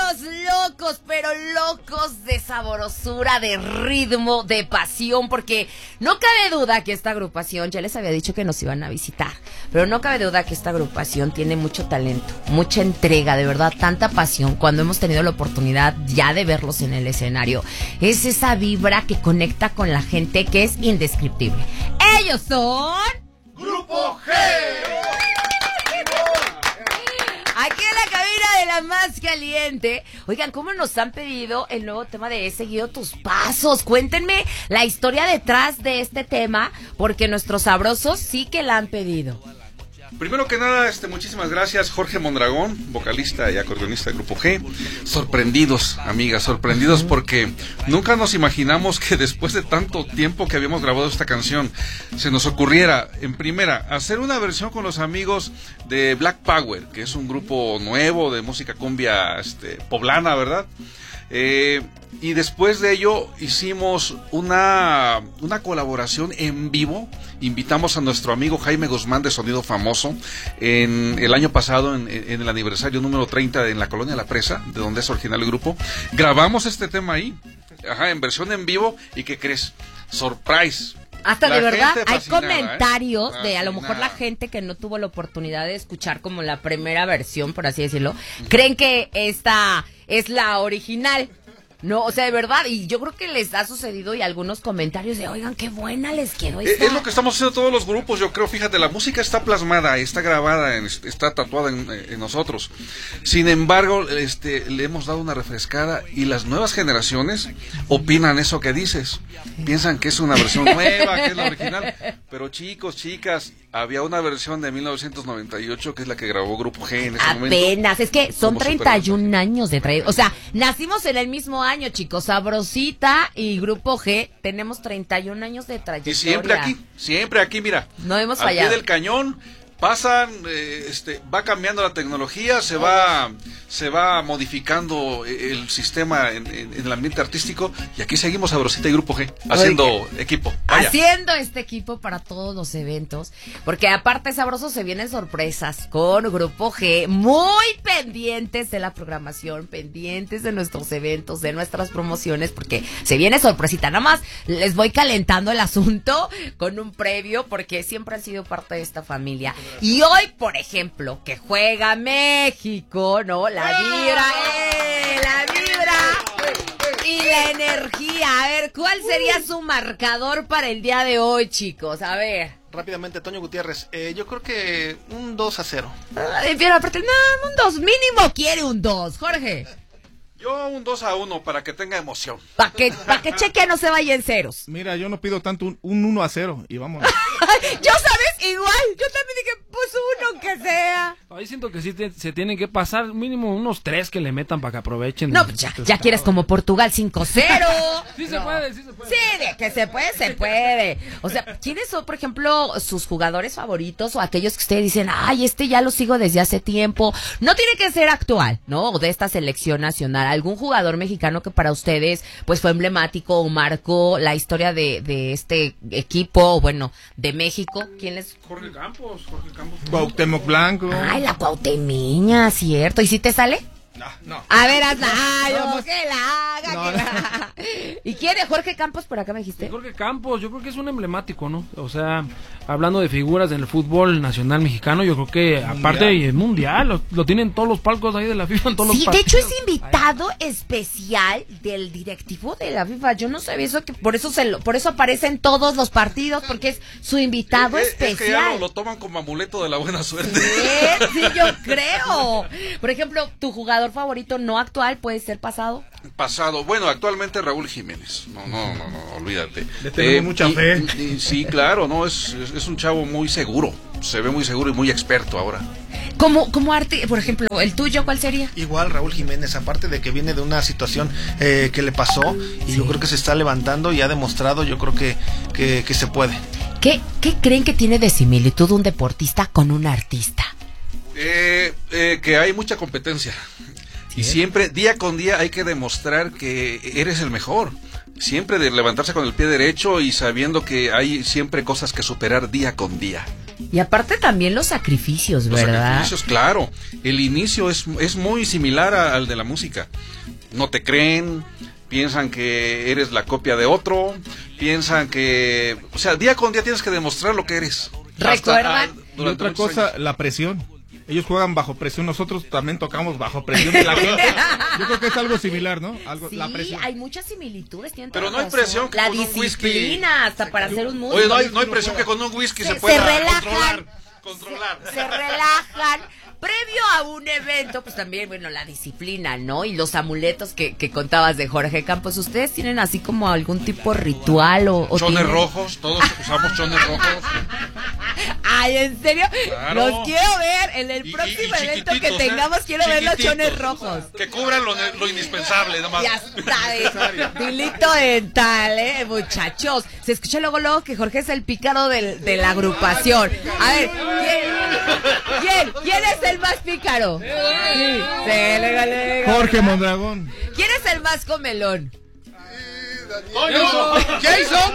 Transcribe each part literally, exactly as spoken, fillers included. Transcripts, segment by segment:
locos, pero locos de sabrosura, de ritmo, de pasión, porque no cabe duda que esta agrupación, ya les había dicho que nos iban a visitar, pero no cabe duda que esta agrupación tiene mucho talento, mucha entrega, de verdad, tanta pasión. Cuando hemos tenido la oportunidad ya de verlos en el escenario, es esa vibra que conecta con la gente que es indescriptible. Ellos son... ¡Grupo G! Aquí en la cabina de la más caliente. Oigan, ¿cómo nos han pedido el nuevo tema de He seguido tus pasos? Cuéntenme la historia detrás de este tema, porque nuestros sabrosos sí que la han pedido. Primero que nada, este, muchísimas gracias, Jorge Mondragón, vocalista y acordeonista del Grupo G. Sorprendidos, amigas, sorprendidos porque nunca nos imaginamos que después de tanto tiempo que habíamos grabado esta canción, se nos ocurriera, en primera, hacer una versión con los amigos de Black Power, que es un grupo nuevo de música cumbia este, poblana, ¿verdad? Eh, y después de ello hicimos una, una colaboración en vivo. Invitamos a nuestro amigo Jaime Guzmán de Sonido Famoso en el año pasado, en, en el aniversario número treinta en la Colonia La Presa, de donde es original el grupo. Grabamos este tema ahí, ajá, en versión en vivo. ¿Y qué crees? Surprise. Hasta La de verdad hay fascinada, comentarios ¿eh? de a lo mejor la gente que no tuvo la oportunidad de escuchar como la primera versión, por así decirlo, creen que esta es la original. No, o sea, de verdad, y yo creo que les ha sucedido y algunos comentarios de, oigan, qué buena les quedó esta. Es lo que estamos haciendo todos los grupos, yo creo. Fíjate, la música está plasmada, está grabada, en, está tatuada en, en nosotros. Sin embargo, este, le hemos dado una refrescada y las nuevas generaciones opinan eso que dices. Piensan que es una versión nueva, que es la original. Pero chicos, chicas, había una versión de mil novecientos noventa y ocho que es la que grabó Grupo G en ese Apenas, momento. Apenas, es que son Como treinta y un super... años de trayectoria. O sea, nacimos en el mismo año, chicos. Sabrosita y Grupo G tenemos treinta y un años de trayectoria. Y siempre aquí, siempre aquí, mira. No hemos al fallado. Al pie del cañón. Pasan, eh, este, va cambiando la tecnología, se va, se va modificando el sistema en, en, en el ambiente artístico y aquí seguimos Sabrosita y Grupo G haciendo Oye, equipo. Vaya. Haciendo este equipo para todos los eventos, porque aparte Sabroso se vienen sorpresas con Grupo G, muy pendientes de la programación, pendientes de nuestros eventos, de nuestras promociones, porque se viene sorpresita. Nada más les voy calentando el asunto con un previo, porque siempre han sido parte de esta familia. Y hoy, por ejemplo, que juega México, ¿no? La vibra, ¡eh! La vibra y la energía. A ver, ¿cuál sería su marcador para el día de hoy, chicos? A ver. Rápidamente, Toño Gutiérrez, eh, yo creo que un dos a cero. Ay, pero aparte, no, un dos mínimo quiere un dos, Jorge. Yo un dos a uno para que tenga emoción. Para que, pa que Cheque no se vaya en ceros. Mira, yo no pido tanto, un, un uno a cero y vamos. Yo, ¿sabes? Igual, yo también dije, pues uno que sea. Ahí siento que sí te, se tienen que pasar mínimo unos tres que le metan para que aprovechen. No, ya, ya quieres como Portugal cinco cero. Sí no. se puede, sí se puede. Sí, de que se puede, se puede. O sea, ¿quiénes son, por ejemplo, sus jugadores favoritos o aquellos que ustedes dicen, ay, este ya lo sigo desde hace tiempo? No tiene que ser actual, ¿no? O de esta selección nacional. Algún jugador mexicano que para ustedes, pues, fue emblemático o marcó la historia de, de este equipo, o bueno, de México. ¿Quién les...? Jorge Campos, Jorge Campos. Cuauhtémoc Blanco. Ay, la Cuauhtemiña, cierto. ¿Y si te sale? No, no. A ver, hazla. Ay, No, no, no. que la haga, No, que la... ¿Y quién es Jorge Campos por acá me dijiste? Jorge Campos, yo creo que es un emblemático, ¿no? O sea, hablando de figuras del fútbol nacional mexicano, yo creo que Mundial. aparte y es mundial, lo, lo tienen todos los palcos ahí de la FIFA en todos Sí, los de partidos. hecho es invitado especial del directivo de la FIFA. Yo no sabía eso, que por eso se lo, por eso aparece en todos los partidos, porque es su invitado es, es, especial. es que ya lo, lo toman como amuleto de la buena suerte. Sí, sí, yo creo. Por ejemplo, tu jugador favorito no actual puede ser pasado. Pasado, bueno, actualmente Raúl Jiménez. No, no, no, no, olvídate. Le tenemos mucha y- fe. y- y sí, claro, no, es, es, es un chavo muy seguro. Se ve muy seguro y muy experto ahora. Como, como arte, por ejemplo, el tuyo, ¿cuál sería? Igual Raúl Jiménez, aparte de que viene de una situación eh, que le pasó y yo creo que se está levantando y ha demostrado, yo creo que, que, que se puede. ¿Qué, ¿Qué creen que tiene de similitud un deportista con un artista? Eh, eh, que hay mucha competencia. Y siempre, día con día, hay que demostrar que eres el mejor. Siempre de levantarse con el pie derecho y sabiendo que hay siempre cosas que superar día con día. Y aparte también los sacrificios, Los ¿verdad? sacrificios, claro. El inicio es, es muy similar a- al de la música. No te creen, piensan que eres la copia de otro, piensan que... O sea, día con día tienes que demostrar lo que eres. ¿Recuerdan? Hasta, ah, Y durante otra muchos cosa, años. la presión. Ellos juegan bajo presión, nosotros también tocamos bajo presión de la gente. Yo creo que es algo similar, ¿no? Algo, Sí, la presión. hay muchas similitudes. tienen Pero toda no hay razón. presión que La con un whisky- disciplina hasta para hacer un músico. Oye, no hay, no hay presión que con un whisky se, Se- pueda se relajan. controlar. controlar. Se relajan. Previo a un evento, pues también, bueno, la disciplina, ¿no? Y los amuletos que, que contabas de Jorge Campos. ¿Ustedes tienen así como algún tipo de ritual o, o Chones tienen- rojos, todos usamos chones rojos. Ay, ¿en serio? Claro. Los quiero ver. En el Y- y- próximo y evento que chiquititos, ¿eh? tengamos, quiero ver los Chiquititos. chones rojos. Que cubran lo, lo indispensable, nada más. Ya está, de dilito dental, ¿eh? Muchachos, se escucha luego, luego que Jorge es el pícaro del- de la agrupación. A ver, ¿quién, quién, quién es el más pícaro? Sí, sí, le- le- Jorge Mondragón. ¿Quién es el más comelón? Jason.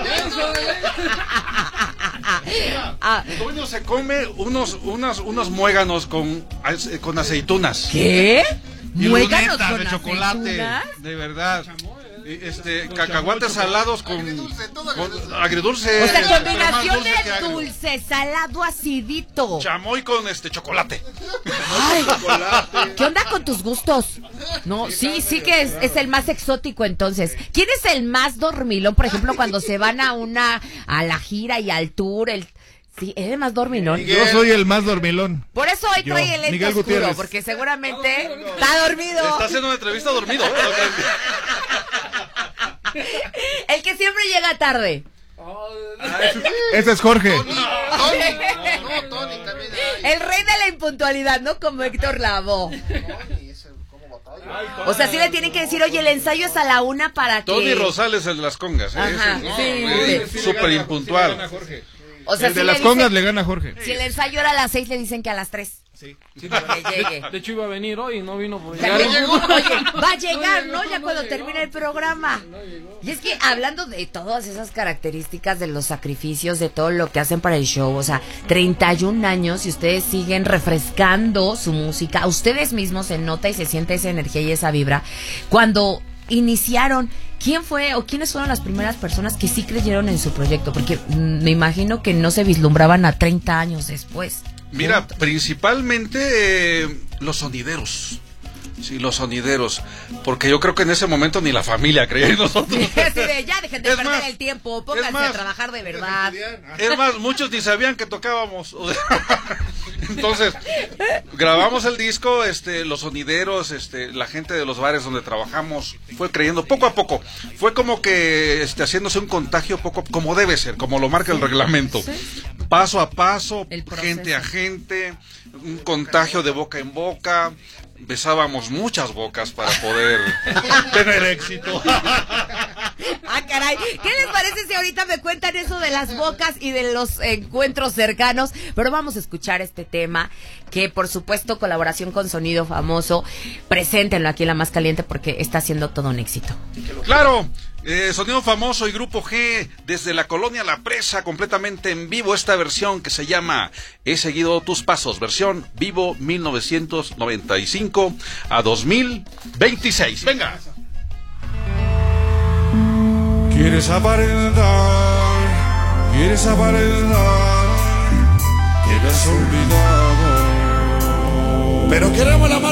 Ah, Toño se come unos, unos, unos muéganos con, ace- con aceitunas. ¿qué? Y Muéganos lunetas con de chocolate. aceitunas. De verdad. Y, Este, cacahuates salados con, con agridulce. O sea, es lo más combinación dulce que de agrio. dulce, salado, acidito. Chamoy con este chocolate. Ay, ¿qué onda con tus gustos? No, sí, sí que es, es el más exótico entonces. ¿Quién es el más dormilón, por ejemplo, cuando se van a una, a la gira y al tour? El, sí, es el más dormilón. Yo soy el más dormilón. Por eso hoy Yo, trae el lente Miguel oscuro, Gutiérrez. porque seguramente está dormido. Está haciendo una entrevista dormido. ¿eh? El que siempre llega tarde. Ese es Jorge. Tony. No, Tony también. El rey de la impuntualidad, ¿no? Como Héctor Lavoe. O sea, sí le tienen que decir, oye, el ensayo es a la una para que... Tony Rosales, el de las congas. ¿eh? Ajá, Ese, no, sí, eh, sí. súper impuntual. O sea, El sí de le las dicen- congas le gana a Jorge. Si el ensayo era a las seis, le dicen que a las tres. Sí. Para que llegue. De hecho iba a venir hoy y no vino por Ya llegar. llegó. Oye, va a llegar, ¿no? Ya cuando termine el programa. Y es que hablando de todas esas características, de los sacrificios, de todo lo que hacen para el show, o sea, treinta y un años y ustedes siguen refrescando su música, a ustedes mismos se nota y se siente esa energía y esa vibra. Cuando iniciaron, ¿quién fue o quiénes fueron las primeras personas que sí creyeron en su proyecto? Porque mm, me imagino que no se vislumbraban a treinta años después. Mira, principalmente eh, los sonideros. Sí, los sonideros. Porque yo creo que en ese momento ni la familia creía en nosotros. Así de, ya dejen de Es perder más, el tiempo, es pónganse más, a trabajar de verdad. Es más, muchos ni sabían que tocábamos. O sea, entonces, grabamos el disco, este, los sonideros, este, la gente de los bares donde trabajamos fue creyendo poco a poco. Fue como que este, haciéndose un contagio poco como debe ser, como lo marca el reglamento. Paso a paso, El proceso. gente a gente, un contagio de boca en boca. Besábamos muchas bocas para poder tener éxito. Ah, caray. ¿Qué les parece si ahorita me cuentan eso de las bocas y de los encuentros cercanos? Pero vamos a escuchar este tema, que por supuesto colaboración con Sonido Famoso. Preséntenlo aquí en La Más Caliente porque está siendo todo un éxito. Claro, eh, Sonido Famoso y Grupo G desde la colonia La Presa, completamente en vivo esta versión que se llama He seguido tus pasos, versión vivo mil novecientos noventa y cinco a dos mil veintiséis. Venga. Quieres aparentar, quieres aparentar que me has olvidado, pero queremos la mano.